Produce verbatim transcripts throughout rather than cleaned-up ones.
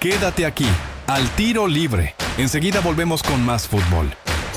Quédate aquí, al tiro libre. Enseguida volvemos con más fútbol.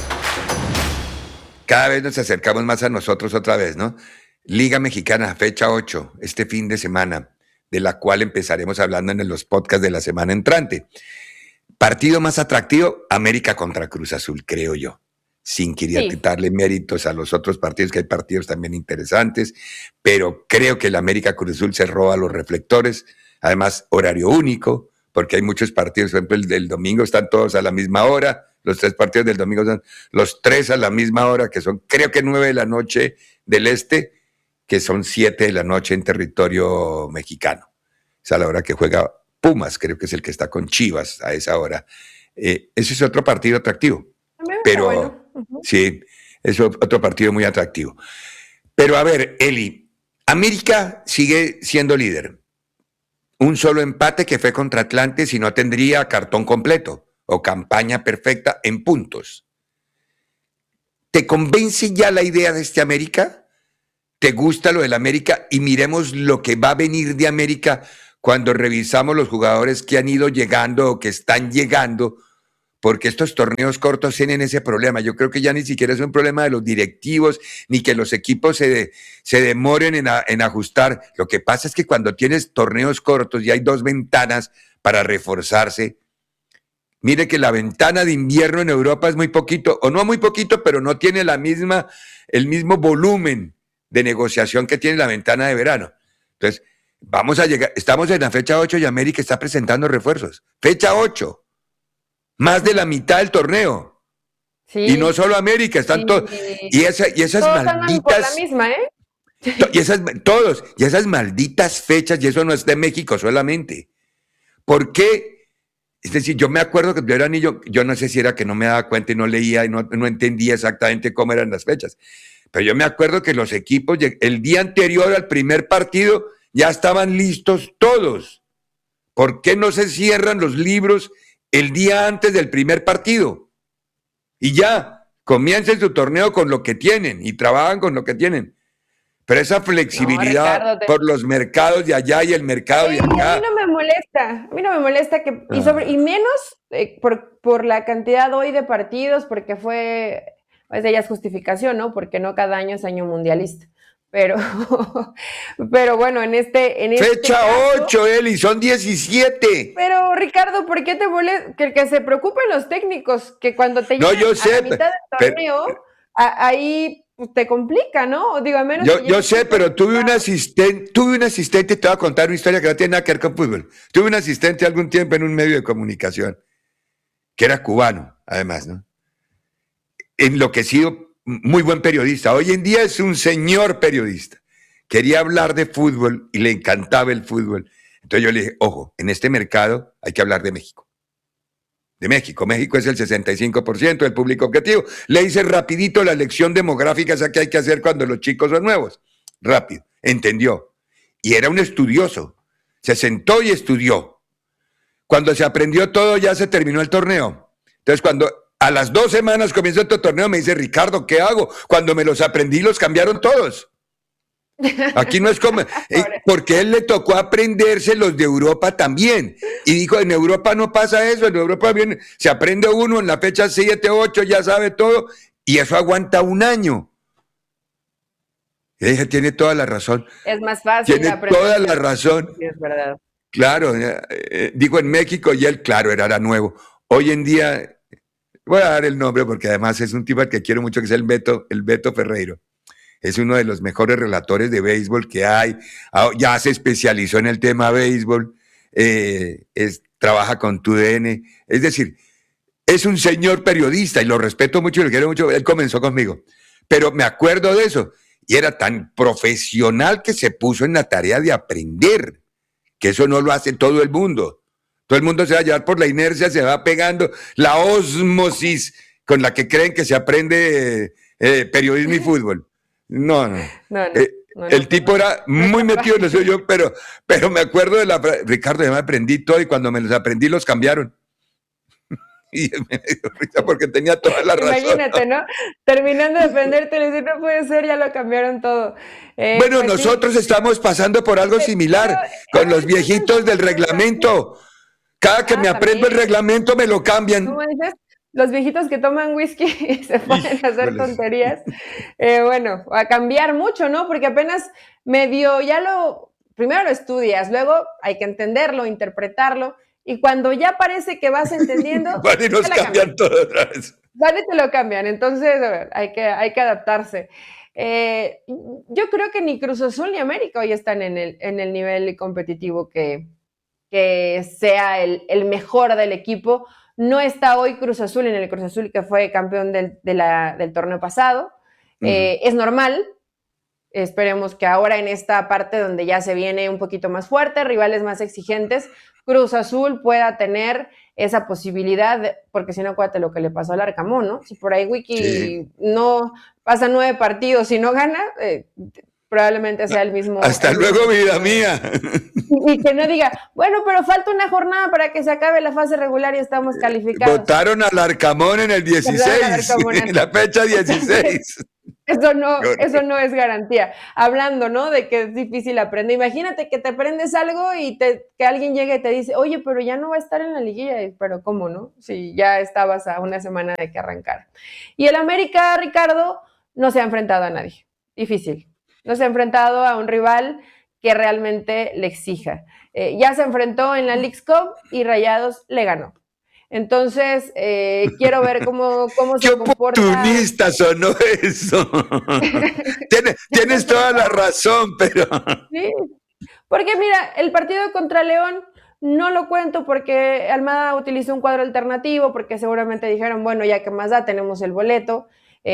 Cada vez nos acercamos más a nosotros otra vez, ¿no? Liga Mexicana, fecha ocho, este fin de semana, de la cual empezaremos hablando en los podcasts de la semana entrante. Partido más atractivo, América contra Cruz Azul, creo yo. Sin querer sí. quitarle méritos a los otros partidos, que hay partidos también interesantes, pero creo que el América Cruz Azul se roba los reflectores, además horario único, porque hay muchos partidos, por ejemplo el del domingo están todos a la misma hora, los tres partidos del domingo son los tres a la misma hora, que son creo que nueve de la noche del este, que son siete de la noche en territorio mexicano. Es a la hora que juega Pumas, creo que es el que está con Chivas a esa hora. Eh, ese es otro partido atractivo. Pero bueno. uh-huh. Sí, es otro partido muy atractivo. Pero a ver, Eli, América sigue siendo líder. Un solo empate que fue contra Atlante, si no tendría cartón completo o campaña perfecta en puntos. ¿Te convence ya la idea de este América? ¿Te gusta lo del América? Y miremos lo que va a venir de América cuando revisamos los jugadores que han ido llegando o que están llegando, porque estos torneos cortos tienen ese problema. Yo creo que ya ni siquiera es un problema de los directivos, ni que los equipos se, de, se demoren en, a, en ajustar. Lo que pasa es que cuando tienes torneos cortos y hay dos ventanas para reforzarse, mire que la ventana de invierno en Europa es muy poquito, o no muy poquito, pero no tiene la misma, el mismo volumen de negociación que tiene la ventana de verano. Entonces, vamos a llegar, estamos en la fecha ocho y América está presentando refuerzos. Fecha ocho. Más de la mitad del torneo. Sí. Y no solo América, están sí. todos. Y, esa, y esas todos malditas. Por la misma, ¿eh? To, y esas, todos. Y esas malditas fechas, y eso no es de México solamente. ¿Por qué? Es decir, yo me acuerdo que yo era niño, yo no sé si era que no me daba cuenta y no leía y no, no entendía exactamente cómo eran las fechas. Pero yo me acuerdo que los equipos, el día anterior al primer partido, ya estaban listos todos. ¿Por qué no se cierran los libros el día antes del primer partido? Y ya, comiencen su torneo con lo que tienen y trabajan con lo que tienen. Pero esa flexibilidad no, Ricardo, te... por los mercados de allá y el mercado sí, de acá. A mí no me molesta, a mí no me molesta que, y, sobre, y menos eh, por, por la cantidad hoy de partidos, porque fue, pues ella es justificación, ¿no? Porque no cada año es año mundialista. Pero, pero bueno, en este, en este fecha ocho, Eli, son diecisiete. Pero, Ricardo, ¿por qué te molesta? Que, que se preocupen los técnicos, que cuando te no, llegan yo sé, a la mitad del torneo, pero, a, ahí pues, te complica, ¿no? Digo, a menos yo, que yo sé, pero tuve un asistente, tuve un asistente, te voy a contar una historia que no tiene nada que ver con fútbol. Tuve un asistente algún tiempo en un medio de comunicación, que era cubano, además, ¿no? Enloquecido, muy buen periodista. Hoy en día es un señor periodista. Quería hablar de fútbol y le encantaba el fútbol. Entonces yo le dije, ojo, en este mercado hay que hablar de México. De México. México es el sesenta y cinco por ciento del público objetivo. Le hice rapidito la lección demográfica esa que hay que hacer cuando los chicos son nuevos. Rápido. Entendió. Y era un estudioso. Se sentó y estudió. Cuando se aprendió todo ya se terminó el torneo. Entonces cuando a las dos semanas comienza otro torneo, me dice, Ricardo, ¿qué hago? Cuando me los aprendí, los cambiaron todos. Aquí no es como... Eh, porque él le tocó aprenderse los de Europa también. Y dijo, en Europa no pasa eso, en Europa viene, se aprende uno en la fecha siete, ocho, ya sabe todo, y eso aguanta un año. Y dije, tiene toda la razón. Es más fácil. Tiene toda la razón. Sí, es verdad. Claro, eh, eh, digo, en México, y él, claro, era, era nuevo. Hoy en día... Voy a dar el nombre porque además es un tipo al que quiero mucho, que es el Beto, el Beto Ferreiro. Es uno de los mejores relatores de béisbol que hay. Ya se especializó en el tema béisbol. Eh, es, trabaja con T U D N. Es decir, es un señor periodista y lo respeto mucho y lo quiero mucho. Él comenzó conmigo. Pero me acuerdo de eso. Y era tan profesional que se puso en la tarea de aprender. Que eso no lo hace todo el mundo. Todo el mundo se va a llevar por la inercia, se va pegando la ósmosis con la que creen que se aprende eh, periodismo y fútbol. No, no. no, no, eh, no el no, tipo no, era muy metido en lo suyo, pero, pero me acuerdo de la... Ricardo, ya me aprendí todo y cuando me los aprendí los cambiaron. Y me dio risa porque tenía toda la razón. Imagínate, ¿no? Terminando de aprenderte, le dije, no puede ser, ya lo cambiaron todo. Eh, bueno, pues nosotros sí. estamos pasando por algo similar pero, con los viejitos del reglamento. Cada que Ah, me aprendo el también. reglamento me lo cambian. ¿Cómo dices? Los viejitos que toman whisky y se ponen a hacer Híjoles. tonterías. Eh, bueno, a cambiar mucho, ¿no? Porque apenas medio ya lo, primero lo estudias, luego hay que entenderlo, interpretarlo, y cuando ya parece que vas entendiendo, Van y nos te la cambian cambian. todo otra vez. Vale, te lo cambian, entonces a ver, hay, que, hay que adaptarse. Eh, yo creo que ni Cruz Azul ni América hoy están en el, en el nivel competitivo que, que sea el, el mejor del equipo. No está hoy Cruz Azul en el Cruz Azul que fue campeón del, de la, del torneo pasado. Uh-huh. Eh, es normal. Esperemos que ahora en esta parte donde ya se viene un poquito más fuerte, rivales más exigentes, Cruz Azul pueda tener esa posibilidad, de, porque si no, acuérdate lo que le pasó al Arcamón, ¿no? Si por ahí Wiki sí. no pasa nueve partidos y no gana, eh, probablemente sea el mismo. Hasta el luego, mismo vida mía. Y, y que no diga, bueno, pero falta una jornada para que se acabe la fase regular y estamos calificados. Votaron al Arcamón en el dieciséis, en la fecha dieciséis. Eso no, eso no es garantía. Hablando, ¿no? De que es difícil aprender. Imagínate que te aprendes algo y te, que alguien llegue y te dice, oye, pero ya no va a estar en la liguilla. Pero ¿cómo, no? Si ya estabas a una semana de que arrancar. Y el América, Ricardo, no se ha enfrentado a nadie. Difícil. No se ha enfrentado a un rival que realmente le exija. Eh, ya se enfrentó en la Leagues Cup y Rayados le ganó. Entonces, eh, quiero ver cómo, cómo se ¿Qué comporta. ¡Qué oportunista sonó eso! tienes, tienes toda la razón, pero... Sí, porque mira, el partido contra León no lo cuento porque Almada utilizó un cuadro alternativo, porque seguramente dijeron, bueno, ya que más da, tenemos el boleto.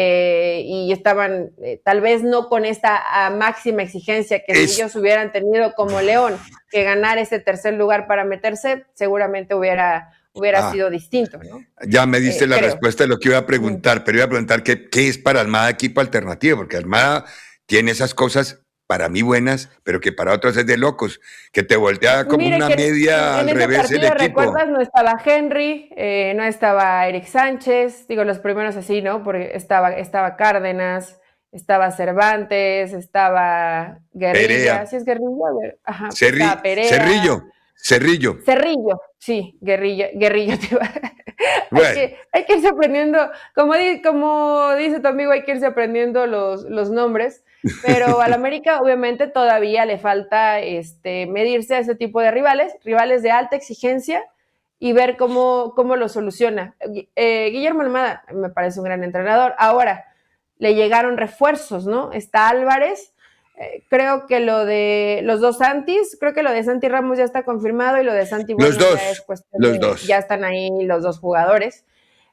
Eh, y estaban eh, tal vez no con esta uh, máxima exigencia que es... si ellos hubieran tenido como León que ganar ese tercer lugar para meterse, seguramente hubiera, hubiera ah, sido distinto, ¿no? Ya me diste eh, la creo. respuesta de lo que iba a preguntar, mm. pero iba a preguntar qué, qué es para Almada equipo alternativo, porque Almada tiene esas cosas para mí buenas, pero que para otros es de locos, que te voltea como Mire una media en al revés partido, el equipo. ¿Recuerdas? No estaba Henry, eh, no estaba Eric Sánchez, digo los primeros así, ¿no? Porque estaba, estaba Cárdenas, estaba Cervantes, estaba Guerrilla, Perea. ¿sí es Guerrilla? Ajá, Cerri estaba Perea. Cerrillo, Cerrillo. Cerrillo, sí, Guerrilla, Guerrillo. Bueno. hay, que, hay que irse aprendiendo, como, di, como dice tu amigo, hay que irse aprendiendo los, los nombres. Pero al América obviamente todavía le falta este, medirse a ese tipo de rivales, rivales de alta exigencia y ver cómo, cómo lo soluciona. Eh, Guillermo Almada me parece un gran entrenador. Ahora, le llegaron refuerzos, ¿no? Está Álvarez, eh, creo que lo de los dos Santis, creo que lo de Santi Ramos ya está confirmado y lo de Santi Bueno, los dos, ya es cuestión los de, dos. Ya están ahí los dos jugadores.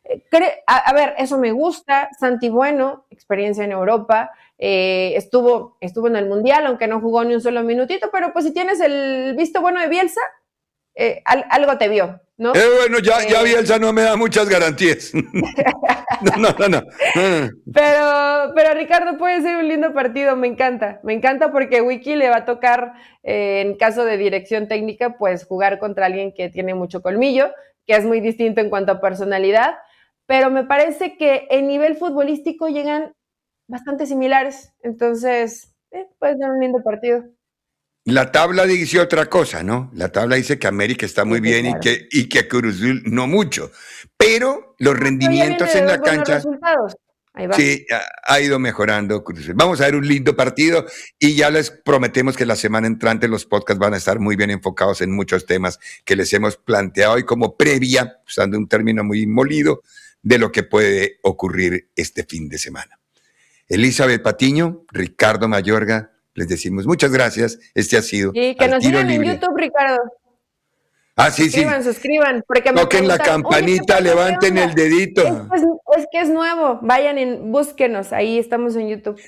A, a ver, eso me gusta. Santi Bueno, experiencia en Europa, eh, estuvo, estuvo en el Mundial, aunque no jugó ni un solo minutito, pero pues si tienes el visto bueno de Bielsa, eh, al, algo te vio, ¿no? Eh, bueno, ya, eh, ya Bielsa no me da muchas garantías. no, no, no, no. Pero, pero Ricardo, puede ser un lindo partido, me encanta, me encanta porque Wiki le va a tocar, eh, en caso de dirección técnica, pues jugar contra alguien que tiene mucho colmillo, que es muy distinto en cuanto a personalidad, pero me parece que en nivel futbolístico llegan bastante similares, entonces eh, puede ser un lindo partido. La tabla dice otra cosa, ¿no? La tabla dice que América está muy sí, bien claro. y, que, y que Cruz Azul no mucho, pero los rendimientos en la cancha resultados. Ahí va. Sí, ha, ha ido mejorando Cruz Azul. Vamos a ver un lindo partido y ya les prometemos que la semana entrante los podcasts van a estar muy bien enfocados en muchos temas que les hemos planteado hoy como previa, usando un término muy molido, de lo que puede ocurrir este fin de semana. Elizabeth Patiño, Ricardo Mayorga, les decimos muchas gracias. Este ha sido Y que nos sigan en YouTube, Ricardo. Ah, sí, suscriban, sí. Suscriban, porque toquen la campanita, levanten el dedito. Es, es, es que es nuevo. Vayan y búsquenos. Ahí estamos en YouTube.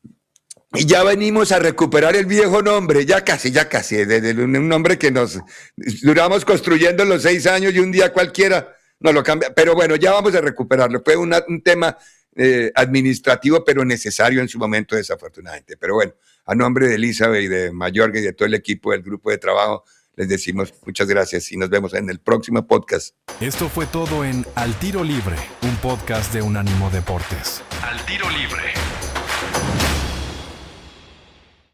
Y ya venimos a recuperar el viejo nombre, ya casi, ya casi, de, de, de un nombre que nos duramos construyendo los seis años y un día cualquiera nos lo cambia. Pero bueno, ya vamos a recuperarlo. Fue una, un tema eh, administrativo, pero necesario en su momento, desafortunadamente. Pero bueno, a nombre de Elizabeth y de Mayorga y de todo el equipo del grupo de trabajo, les decimos muchas gracias y nos vemos en el próximo podcast. Esto fue todo en Al Tiro Libre, un podcast de Unánimo Deportes. Al Tiro Libre.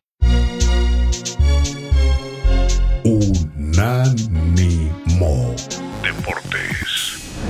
Unánimo. Deportes.